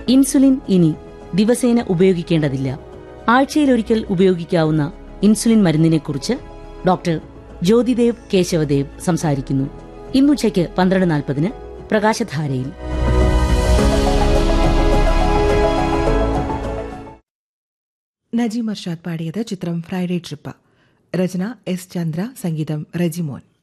Insulin ഇനി ദിവസേന ഉപയോഗിക്കേണ്ടതില്ല. ആഴ്ചയിലൊരിക്കൽ ഉപയോഗിക്കാവുന്ന ഇൻസുലിൻ മരുന്നിനെക്കുറിച്ച് ഡോക്ടർ ജ്യോതിദേവ് കേശവദേവ് സംസാരിക്കുന്നു. ഇന്നുച്ചയ്ക്ക് 12:40 പ്രകാശധാരയിൽ. നജീം അർഷാദ് പാടിയത് ചിത്രം ഫ്രൈഡേ ട്രിപ്പ്. രചന എസ് ചന്ദ്ര, സംഗീതം റെജിമോൻ.